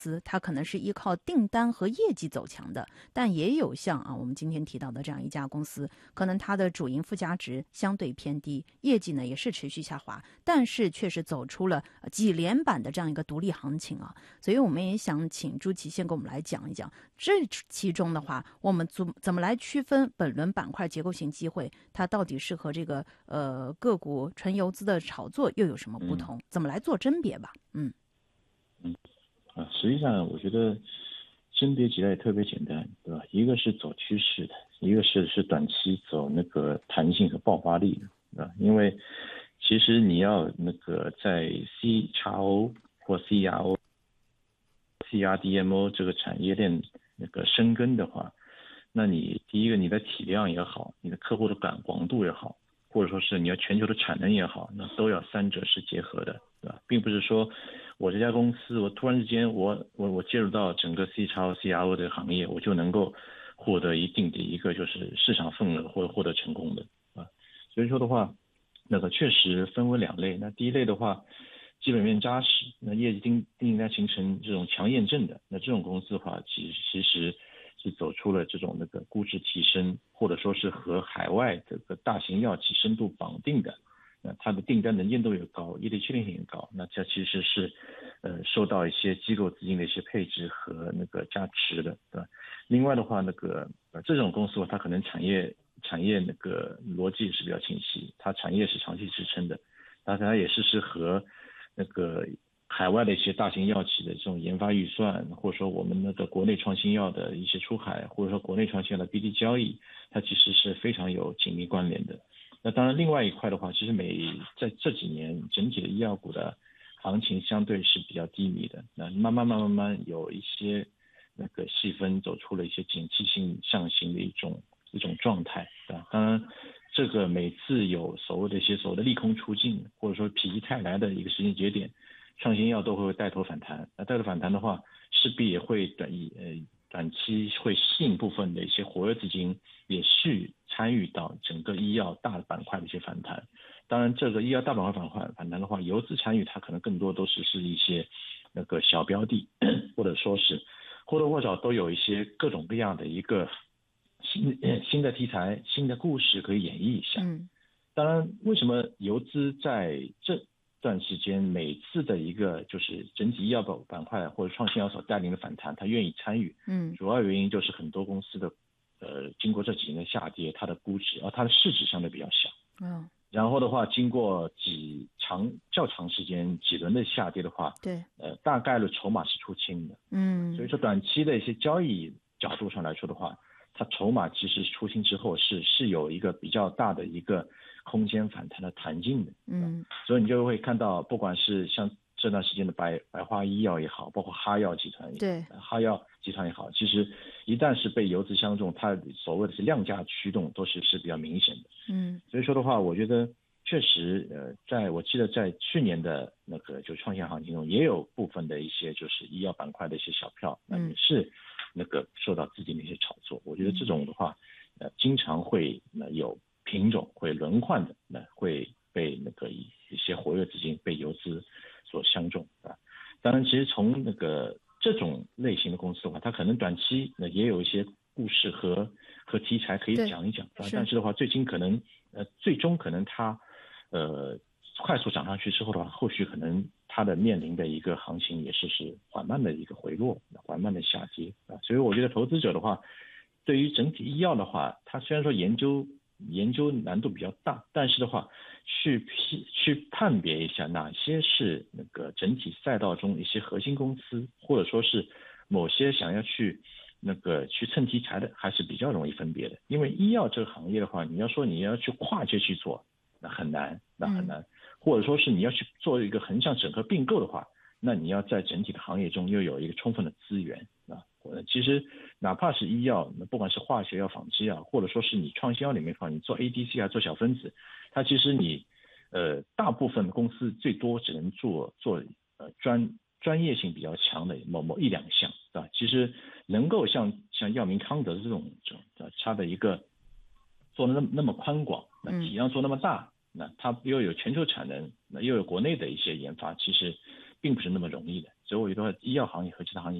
它可能是依靠订单和业绩走强的，但也有像我们今天提到的这样一家公司，可能它的主营附加值相对偏低，业绩呢也是持续下滑，但是确实走出了几连板的这样一个独立行情啊。所以我们也想请朱琦先给我们来讲一讲，这其中的话，我们怎么来区分本轮板块结构性机会，它到底是和这个个股纯游资的炒作又有什么不同？怎么来做甄别吧？ 实际上我觉得甄别起来也特别简单，对吧？一个是走趋势的，一个是短期走那个弹性和爆发力的，对吧？因为其实你要那个在 CXO 或 CRDMO 这个产业链那个深耕的话，那你第一个你的体量也好，你的客户的广度也好，或者说是你要全球的产能也好，那都要三者是结合的，对吧？并不是说我这家公司我突然之间我介入到整个 CRO 的行业，我就能够获得一定的一个就是市场份额或者获得成功的啊。所以说的话，那个确实分为两类。那第一类的话，基本面扎实，那业绩订单形成这种强验证的，那这种公司的话，其实是走出了这种那个估值提升，或者说是和海外这个大型药企深度绑定的，那它的订单能见度也高，业绩确定性也高，那这其实是受到一些机构资金的一些配置和那个加持的，对吧？另外的话，那个这种公司它可能产业那个逻辑是比较清晰，它产业是长期支撑的，当然它也是和那个海外的一些大型药企的这种研发预算，或者说我们那个国内创新药的一些出海，或者说国内创新药的 BD 交易，它其实是非常有紧密关联的。那当然另外一块的话，其实在这几年整体的医药股的行情相对是比较低迷的，那慢慢有一些那个细分走出了一些景气性上行的一种状态，对吧？当然这个每次有所谓的利空出尽，或者说否极泰来的一个时间节点，创新药都会带头反弹。那带头反弹的话，势必也会短期会吸引部分的一些活跃资金也去参与到整个医药大板块的一些反弹。当然，这个医药大板块反弹的话，游资参与它可能更多都是一些那个小标的，或者说是或多或少都有一些各种各样的一个新的题材、新的故事可以演绎一下。当然，为什么游资在这段时间每次的一个就是整体医药板块或者创新药所带领的反弹，他愿意参与？主要原因就是很多公司的经过这几年的下跌，它的估值它的市值相对比较小。然后的话，经过较长时间几轮的下跌的话， 对， 大概率筹码是出清的。所以说短期的一些交易角度上来说的话，它筹码其实出清之后是有一个比较大的一个空间反弹的弹性的。所以你就会看到，不管是像这段时间的白花医药也好，包括哈药集团也好，其实一旦是被游资相中，它所谓的是量价驱动都是比较明显的。所以说的话，我觉得确实我记得在去年的那个就创新行情中，也有部分的一些就是医药板块的一些小票，那也是那个受到资金的一些炒作。我觉得这种的话，经常会有品种会轮换的，会被那个一些活跃资金被游资所相中啊。当然，其实从那个这种类型的公司的话，它可能短期也有一些故事和题材可以讲一讲，但是的话，最终可能它快速涨上去之后的话，后续可能它的面临的一个行情也是缓慢的一个回落，缓慢的下跌啊。所以我觉得投资者的话，对于整体医药的话，它虽然说研究难度比较大，但是的话，去判别一下哪些是那个整体赛道中一些核心公司，或者说是某些想要去蹭题材的，还是比较容易分别的。因为医药这个行业的话，你要去跨界去做，那很难。或者说是你要去做一个横向整合并购的话，那你要在整体的行业中又有一个充分的资源啊。其实哪怕是医药，不管是化学药、纺织药，或者说是你创新药里面的话，你做 ADC 做小分子，它其实你大部分的公司最多只能做专业性比较强的某一两项，对吧？其实能够像药明康德这种它的一个做的那么宽广，体量做那么大，那它又有全球产能，又有国内的一些研发，其实并不是那么容易的。所以我觉得医药行业和其他行业